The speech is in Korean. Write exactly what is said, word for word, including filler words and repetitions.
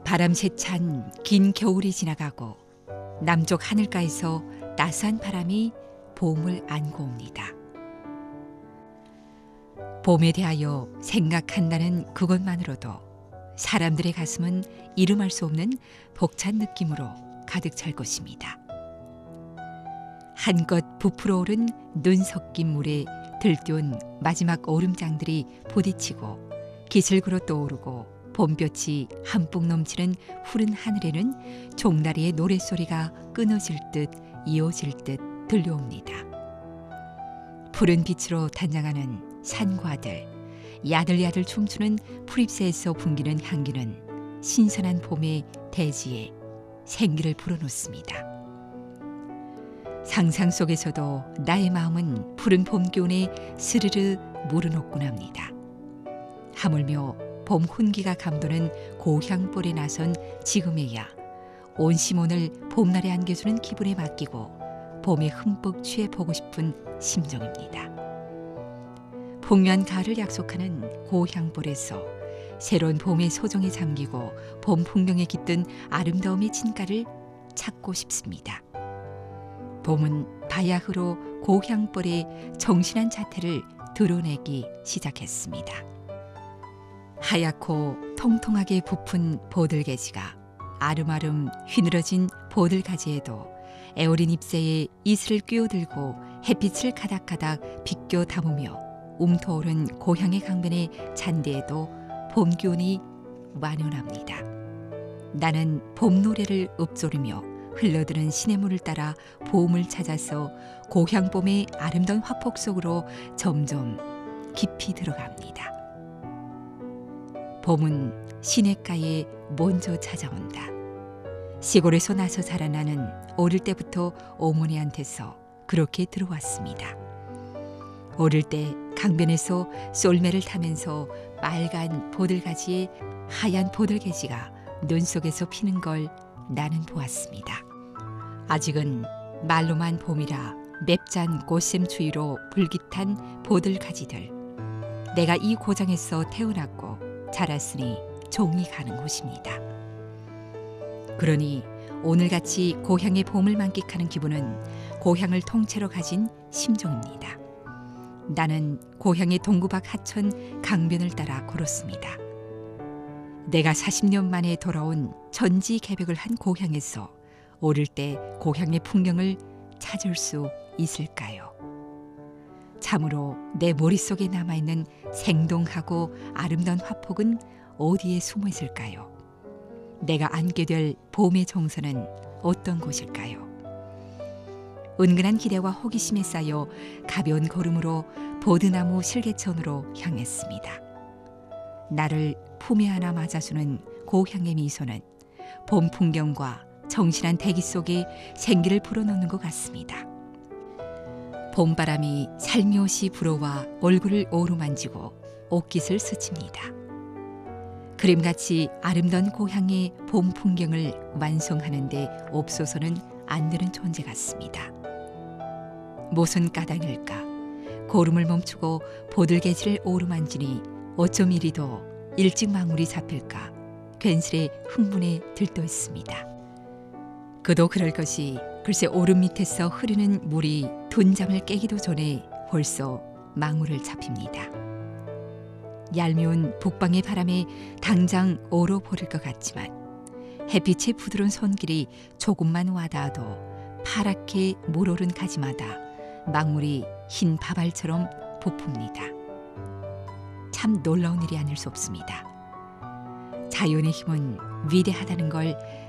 바람 세찬 긴 겨울이 지나가고 남쪽 하늘가에서 따스한 바람이 봄을 안고 옵니다. 봄에 대하여 생각한다는 그것만으로도 사람들의 가슴은 이름할 수 없는 벅찬 느낌으로 가득 찰 것입니다. 한껏 부풀어 오른 눈 섞인 물에 들뜨온 마지막 얼음장들이 부딪히고 기슬그러 떠오르고 봄볕이 한뿍 넘치는 푸른 하늘에는 종나리의 노랫소리가 끊어질 듯 이어질 듯 들려옵니다. 푸른 빛으로 단장하는 산과들, 야들야들 춤추는 풀잎새에서 풍기는 향기는 신선한 봄의 대지에 생기를 불어넣습니다. 상상 속에서도 나의 마음은 푸른 봄 기운에 스르르 물어놓곤 합니다. 하물며 봄 훈기가 감도는 고향볼에 나선 지금에야 온 시몬을 봄날에 안겨주는 기분에 맡기고 봄에 흠뻑 취해 보고 싶은 심정입니다. 풍요한 가을을 약속하는 고향볼에서 새로운 봄의 소정에 잠기고 봄 풍경에 깃든 아름다움의 진가를 찾고 싶습니다. 봄은 바야흐로 고향볼의 정신한 자태를 드러내기 시작했습니다. 하얗고 통통하게 부푼 보들개지가 아름아름 휘늘어진 보들가지에도 애어린 잎새에 이슬을 끼어들고 햇빛을 가닥가닥 비껴 담으며 움터오른 고향의 강변의 잔디에도 봄 기운이 완연합니다. 나는 봄 노래를 읊조리며 흘러드는 시냇물을 따라 봄을 찾아서 고향 봄의 아름다운 화폭 속으로 점점 깊이 들어갑니다. 봄은 시냇가에 먼저 찾아온다. 시골에서 나서 자라나는 어릴 때부터 어머니한테서 그렇게 들어왔습니다. 어릴 때 강변에서 쏠매를 타면서 빨간 보들가지에 하얀 보들개지가 눈 속에서 피는 걸 나는 보았습니다. 아직은 말로만 봄이라 맵잔 꽃샘 추위로 불깃한 보들가지들. 내가 이 고장에서 태어났고 자랐으니 종이 가는 곳입니다. 그러니 오늘같이 고향의 봄을 만끽하는 기분은 고향을 통째로 가진 심정입니다. 나는 고향의 동구박 하천 강변을 따라 걸었습니다. 내가 사십 년 만에 돌아온 전지개벽을 한 고향에서 어릴 때 고향의 풍경을 찾을 수 있을까요? 참으로 내 머릿속에 남아있는 생동하고 아름다운 화폭은 어디에 숨어 있을까요? 내가 안게 될 봄의 정서는 어떤 곳일까요? 은근한 기대와 호기심에 쌓여 가벼운 걸음으로 보드나무 실개천으로 향했습니다. 나를 품에 안아 맞아주는 고향의 미소는 봄 풍경과 정신한 대기 속에 생기를 불어넣는 것 같습니다. 봄바람이 살며시 불어와 얼굴을 어루만지고 옷깃을 스칩니다. 그림같이 아름다운 고향의 봄 풍경을 완성하는 데 없어서는 안 되는 존재 같습니다. 무슨 까닭일까? 고름을 멈추고 보들개지를 오르만지니 어쩜 이리도 일찍 망울이 잡힐까? 괜스레 흥분에 들떠 있습니다. 그도 그럴 것이 글쎄 오름 밑에서 흐르는 물이 둔잠을 깨기도 전에 벌써 망울을 잡힙니다. 얄미운 북방의 바람에 당장 얼어버릴 것 같지만 햇빛의 부드러운 손길이 조금만 와닿아도 파랗게 물오른 가지마다 망울이 흰 바발처럼 부풉니다. 참 놀라운 일이 아닐 수 없습니다. 자연의 힘은 위대하다는 걸